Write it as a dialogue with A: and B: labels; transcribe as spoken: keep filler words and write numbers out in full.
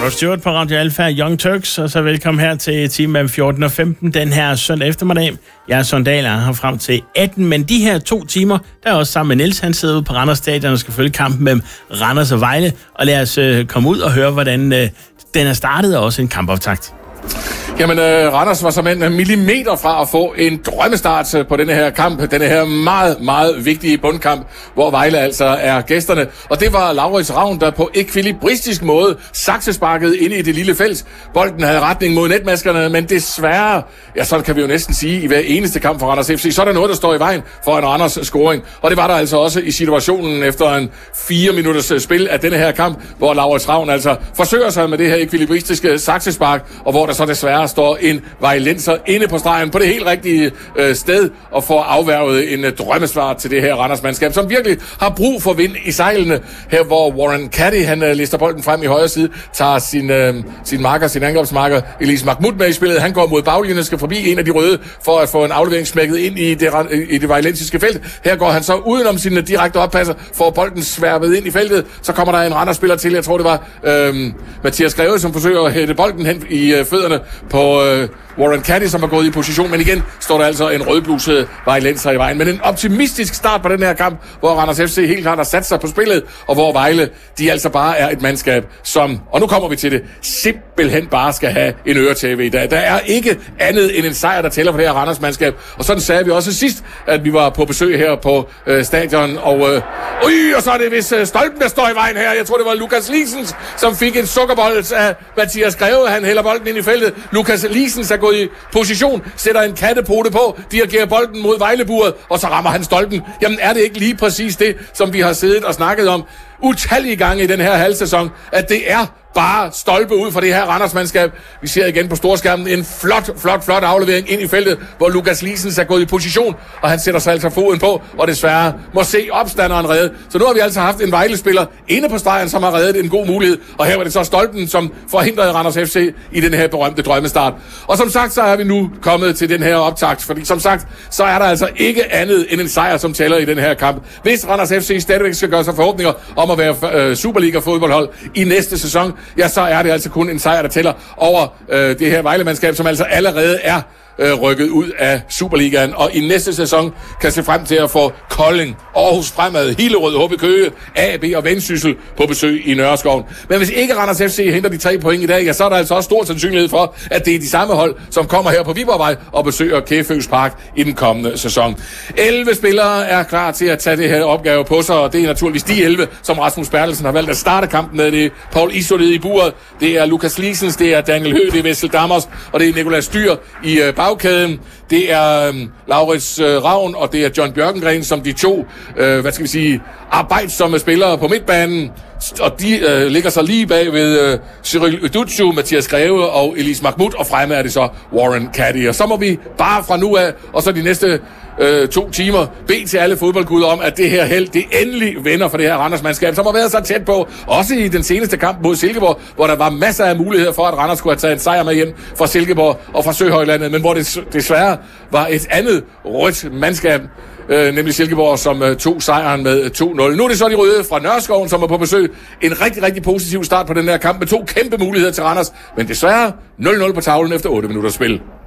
A: Rod Stewart på Radio Alpha, Young Turks, og så velkommen her til time mellem fjorten og femten den her søndag eftermiddag. Jeg er Sondal, og er her frem til atten, men de her to timer, der er også sammen med Niels, han sidder ude på Randers Stadion og skal følge kampen mellem Randers og Vejle, og lad os øh, komme ud og høre, hvordan øh, den er startet, og også en kampoptakt.
B: Jamen, øh, Randers var som en millimeter fra at få en drømmestart på denne her kamp, denne her meget, meget vigtige bundkamp, hvor Vejle altså er gæsterne. Og det var Laurits Ravn, der på ekvilibristisk måde saksesparkede ind i det lille felt. Bolden havde retning mod netmaskerne, men desværre, ja, sådan kan vi jo næsten sige, i hver eneste kamp for Randers F C, så er der noget, der står i vejen for en Randers scoring. Og det var der altså også i situationen efter en fire minutters spil af denne her kamp, hvor Laurits Ravn altså forsøger sig med det her ekvilibristiske saksespark, og hvor der så desværre står en vejlenser inde på stregen på det helt rigtige øh, sted og får afværget en øh, drømmesvar til det her Randers-mandskab, som virkelig har brug for vind i sejlene. Her hvor Warren Caddy, han øh, lister bolden frem i højre side, tager sin, øh, sin marker, sin angrebsmarker Elise Mahmoud med i spillet. Han går mod baglinjen, skal forbi en af de røde for at få en aflevering smækket ind i det, i det vejlensiske felt. Her går han så udenom sine direkte oppasser, får bolden sværmet ind i feltet. Så kommer der en Randers-spiller til, jeg tror det var øh, Mathias Greve, som forsøger at hætte bolden hen i øh, fødderne på øh, Warren Caddy, som er gået i position, men igen står der altså en rødbluset vejlenser i vejen. Men en optimistisk start på den her kamp, hvor Randers F C helt klart har sat sig på spillet, og hvor Vejle, de altså bare er et mandskab, som, og nu kommer vi til det, simpelthen bare skal have en øretæve i dag. Der er ikke andet end en sejr, der tæller for det her Randers mandskab, og sådan sagde vi også sidst, at vi var på besøg her på øh, stadion, og øh, øh, og så er det vist øh, Stolpen, der står i vejen her. Jeg tror, det var Lukas Liesens, som fik en sukkerbold af Mathias Greve. Han hælder bolden ind i feltet. Lukas Liesens er gået i position, sætter en kattepote på, dirigerer bolden mod Vejleburet, og så rammer han Stolpen. Jamen er det ikke lige præcis det, som vi har siddet og snakket om utallige gange i den her halvsæson, at det er bare stolpe ud fra det her Randers-mandskab. Vi ser igen på storskærmen en flot, flot, flot aflevering ind i feltet, hvor Lukas Liesens er gået i position, og han sætter sig altså foden på, og desværre må se opstanderen redde. Så nu har vi altså haft en Vejle-spiller inde på stregen, som har reddet en god mulighed, og her var det så Stolpen, som forhindrede Randers F C i den her berømte drømmestart. Og som sagt, så er vi nu kommet til den her optakt, fordi som sagt, så er der altså ikke andet end en sejr, som tæller i den her kamp. Hvis Randers F C stadigvæk skal gøre sig forhåbninger om at være øh, Superliga-fodboldhold i næste sæson, ja, så er det altså kun en sejr, der tæller over øh, det her Vejle-mandskab, som altså allerede er øh, rykket ud af Superligaen, og i næste sæson kan se frem til at få Kolding, Aarhus Fremad, Hillerød, H B Køge, A B og Vendsyssel på besøg i Nørreskoven. Men hvis ikke Randers F C henter de tre point i dag, ja, så er der altså også stor sandsynlighed for, at det er de samme hold, som kommer her på Viborgvej og besøger Kæføs Park i den kommende sæson. elleve spillere er klar til at tage det her opgave på sig, og det er naturligvis de elleve, som Rasmus Bertelsen har valgt at starte kampen med. Det er Paul Isolde i buret, det er Lukas Liesens, det er Daniel Høgh, det er Vessel Dammers, og det er Nicolas Dyr i øh, bagkæden. Det er øh, Laurits øh, Ravn, og det er John Bjørkengren, som de to, øh, hvad skal vi sige, arbejdsomme spillere på midtbanen. Og de øh, ligger så lige bag ved øh, Cyril Uducu, Mathias Greve og Elise Mahmoud, og fremme er det så Warren Caddy. Og så må vi bare fra nu af, og så de næste øh, to timer, bede til alle fodboldguder om, at det her held, det endelig vender for det her Randers-mandskab, som har været så tæt på, også i den seneste kamp mod Silkeborg, hvor der var masser af muligheder for, at Randers skulle have taget en sejr med hjem fra Silkeborg og fra Søhøjlandet, men hvor det desværre var et andet rødt mandskab, Øh, nemlig Silkeborg, som øh, tog sejren med to nul. Nu er det så de røde fra Nørreskoven, som er på besøg. En rigtig, rigtig positiv start på den her kamp med to kæmpe muligheder til Randers, men desværre nul nul på tavlen efter otte minutters spil.